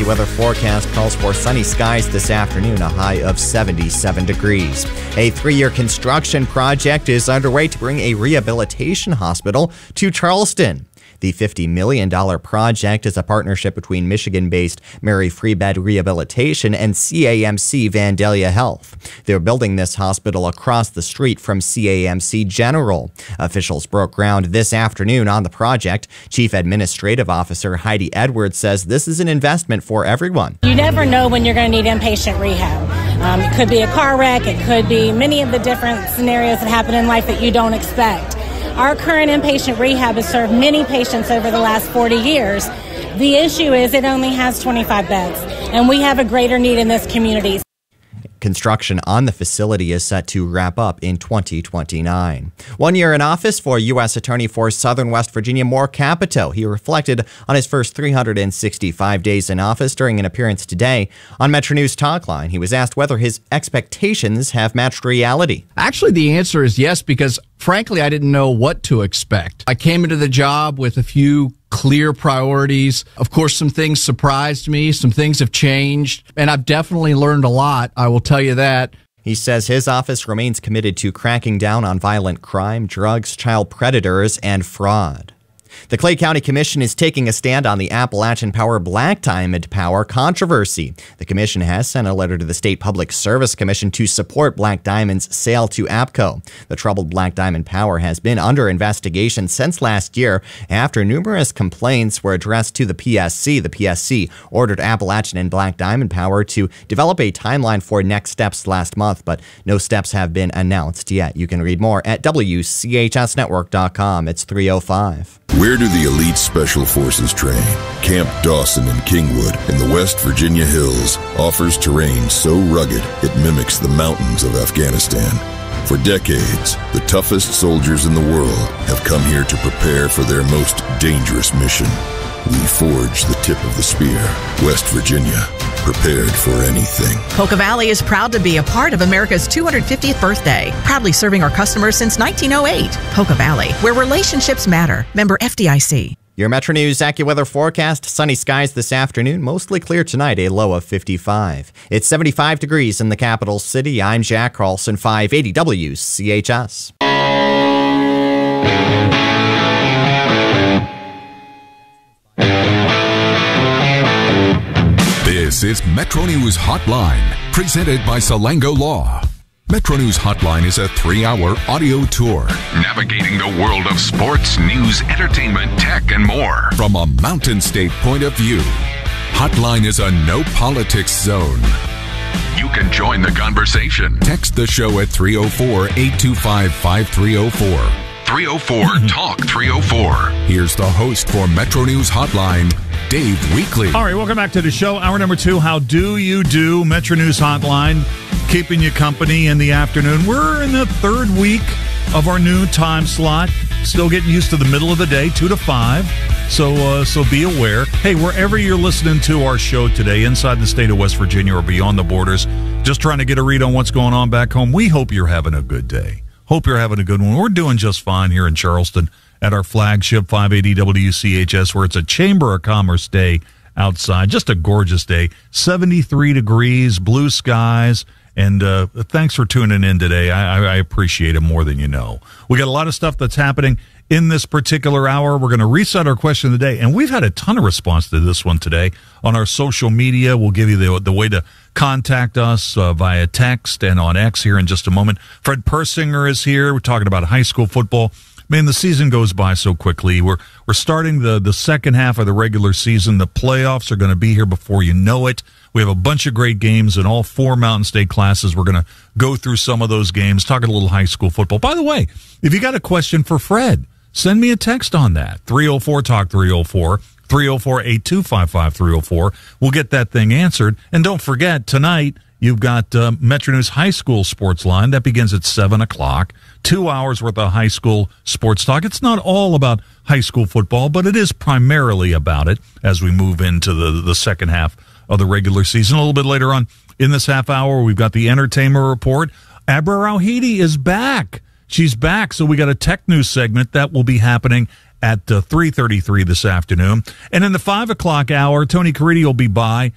AccuWeather forecast calls for sunny skies this afternoon, a high of 77 degrees. A 3-year construction project is underway to bring a rehabilitation hospital to Charleston. The $50 million project is a partnership between Michigan-based Mary Free Bed Rehabilitation and CAMC Vandalia Health. They're building this hospital across the street from CAMC General. Officials broke ground this afternoon on the project. Chief Administrative Officer Heidi Edwards says this is an investment for everyone. You never know when you're going to need inpatient rehab. It could be a car wreck. It could be many of the different scenarios that happen in life that you don't expect. Our current inpatient rehab has served many patients over the last 40 years. The issue is it only has 25 beds, and we have a greater need in this community. Construction on the facility is set to wrap up in 2029. 1 year in office for U.S. Attorney for Southern West Virginia, Moore Capito. He reflected on his first 365 days in office during an appearance today on Metro News Talkline. He was asked whether his expectations have matched reality. Actually, the answer is yes, because frankly, I didn't know what to expect. I came into the job with a few clear priorities. Of course, some things surprised me. Some things have changed, and I've definitely learned a lot. I will tell you that. He says his office remains committed to cracking down on violent crime, drugs, child predators, and fraud. The Clay County Commission is taking a stand on the Appalachian Power Black Diamond Power controversy. The commission has sent a letter to the State Public Service Commission to support Black Diamond's sale to APCO. The troubled Black Diamond Power has been under investigation since last year after numerous complaints were addressed to the PSC. The PSC ordered Appalachian and Black Diamond Power to develop a timeline for next steps last month, but no steps have been announced yet. You can read more at WCHSnetwork.com. It's 3:05. Where do the elite special forces train? Camp Dawson in Kingwood in the West Virginia hills offers terrain so rugged it mimics the mountains of Afghanistan. For decades, the toughest soldiers in the world have come here to prepare for their most dangerous mission. We forge the tip of the spear. West Virginia, prepared for anything. Poca Valley is proud to be a part of America's 250th birthday, proudly serving our customers since 1908. Poca Valley, where relationships matter. Member FDIC. Your Metro News AccuWeather forecast: sunny skies this afternoon, mostly clear tonight, a low of 55. It's 75 degrees in the capital city. I'm Jack Carlson, 580 WCHS. This is Metro News Hotline, presented by Salango Law. Metro News Hotline is a 3-hour audio tour, navigating the world of sports, news, entertainment, tech, and more from a Mountain State point of view. Hotline is a no politics zone. You can join the conversation. Text the show at 304-825-5304. 304-TALK-304. Here's the host for Metro News Hotline, Dave Weekley. All right, welcome back to the show. Hour number 2, How Do You Do? Metro News Hotline, keeping you company in the afternoon. We're in the third week of our new time slot. Still getting used to the middle of the day, 2 to 5. So be aware. Hey, wherever you're listening to our show today, inside the state of West Virginia or beyond the borders, just trying to get a read on what's going on back home, we hope you're having a good day. Hope you're having a good one. We're doing just fine here in Charleston at our flagship 580 WCHS, where it's a Chamber of Commerce day outside. Just a gorgeous day. 73 degrees, blue skies, and thanks for tuning in today. I appreciate it more than you know. We got a lot of stuff that's happening in this particular hour. We're going to reset our question of the day, and we've had a ton of response to this one today on our social media. We'll give you the way to contact us via text and on X here in just a moment. Fred Persinger is here. We're talking about high school football. Man, the season goes by so quickly. We're starting the second half of the regular season. The playoffs are going to be here before you know it. We have a bunch of great games in all 4 Mountain State classes. We're going to go through some of those games, talk a little high school football. By the way, if you got a question for Fred, send me a text on that. 304-TALK-304. 304-825-5304. We'll get that thing answered. And don't forget, tonight, you've got Metro News High School Sports Line. That begins at 7 o'clock. 2 hours worth of high school sports talk. It's not all about high school football, but it is primarily about it as we move into the second half of the regular season. A little bit later on in this half hour, we've got the Entertainment Report. Abra Rauhidi is back. She's back, so we got a tech news segment that will be happening at 3:33 this afternoon. And in the 5 o'clock hour, Tony Caridi will be by